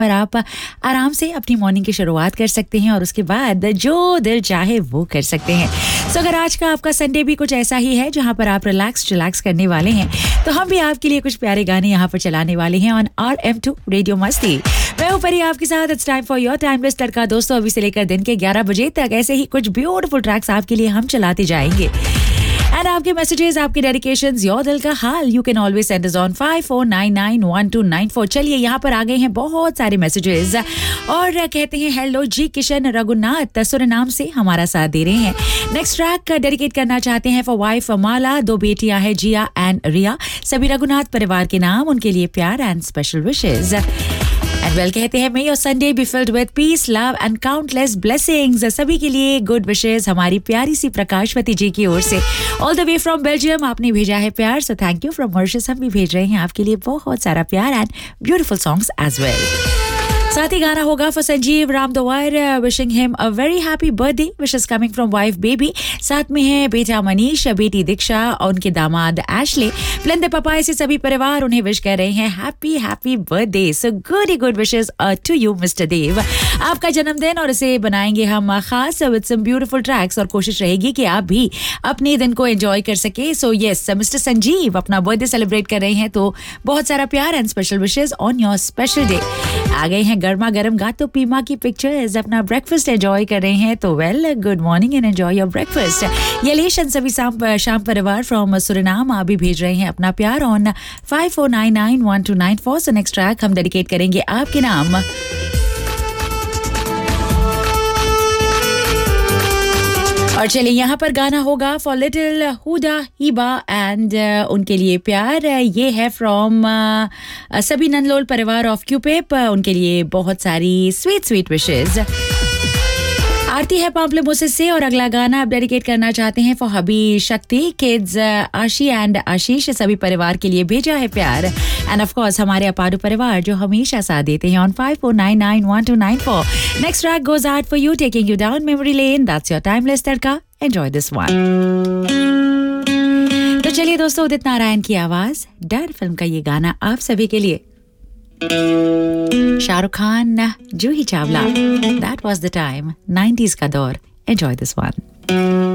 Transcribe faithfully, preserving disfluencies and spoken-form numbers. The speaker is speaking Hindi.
पर आप आराम से अपनी मॉर्निंग की शुरुआत कर सकते हैं और उसके बाद जो दिल चाहे वो कर सकते हैं। सो अगर आज का आपका संडे भी कुछ ऐसा ही है जहां पर आप रिलैक्स रिलैक्स करने वाले हैं, तो हम भी आपके लिए कुछ प्यारे गाने यहाँ पर चलाने वाले हैं on R M to radio मस्ती। मैं हूं परी आपके साथ। It's time for your timeless तड़का दोस्तों। अभी से लेकर दिन के ग्यारह बजे तक ऐसे ही कुछ ब्यूटीफुल ट्रैक्स आपके लिए हम चलाते जाएंगे। एंड आपके मैसेजेस, आपके डेडिकेशंस, योर दिल का हाल, you can always send us on five four nine nine one two nine four. चलिए यहाँ पर आ गए हैं बहुत सारे मैसेजेस और कहते हैं हेलो जी, किशन रघुनाथ सुरनाम से हमारा साथ दे रहे हैं। नेक्स्ट ट्रैक डेडिकेट करना चाहते हैं फॉर वाइफ माला, दो बेटियां हैं जिया एंड रिया, सभी रघुनाथ परिवार के नाम, उनके लिए प्यार and special wishes. And well कहते हैं मे your Sunday be filled with piece, love and countless blessings. सभी के लिए गुड विशेस हमारी प्यारी सी प्रकाशवती जी की ओर से, all the way from Belgium. आपने भेजा है प्यार, so thank you. From Mauritius हम भी भेज रहे हैं आपके लिए बहुत सारा प्यार and beautiful songs as well. साथ ही गाना होगा for Sanjeev रामदवार, wishing him a very happy birthday, wishes coming from wife baby. साथ में है बेटा मनीष, बेटी दीक्षा और उनके दामाद एशले। प्लेंदे पपाई से सभी परिवार उन्हें विश कर रहे हैं happy happy birthday. So good good wishes to you mister देव। आपका जन्मदिन और इसे बनाएंगे हम खास विद सम ब्यूटीफुल ट्रैक्स और कोशिश रहेगी कि आप भी अपने दिन को एंजॉय कर सके। सो यस, मिस्टर संजीव अपना बर्थडे सेलिब्रेट कर रहे हैं, तो बहुत सारा प्यार and special wishes on your special day. आ गए हैं गर्मा गर्म गातो पीमा की पिक्चर्स, अपना ब्रेकफास्ट एंजॉय कर रहे हैं, तो well good morning and enjoy your breakfast. यलेशन सभी शाम शाम परिवार फ्रॉम सुरनाम आप भी भेज रहे हैं अपना प्यार on five four nine nine one two nine four. So next track हम डेडिकेट करेंगे आपके नाम। और चलिए यहाँ पर गाना होगा for little Huda Hiba and उनके लिए प्यार। ये है फ्रॉम uh, सभी नंदलोल परिवार ऑफ क्यूपेप, उनके लिए बहुत सारी स्वीट स्वीट विशेस। आरती है पाम्पलेमोसिस से और अगला गाना आप डेडिकेट करना चाहते हैं फॉर हबी शक्ति, किड्स आशी एंड आशीष, सभी परिवार के लिए भेजा है प्यार। एंड ऑफ कोर्स हमारे अपाडू परिवार जो हमेशा साथ देते हैं on five four nine nine one two nine four. Next track goes out for you, taking you down memory lane. That's your timeless tadka. Enjoy this one. तो चलिए दोस्तों, उदित नारायण की आवाज, डर फिल्म का ये गाना आप सभी के लिए। Shahrukh Khan, Juhi Chawla, that was the time, nineties का दौर। Enjoy this one.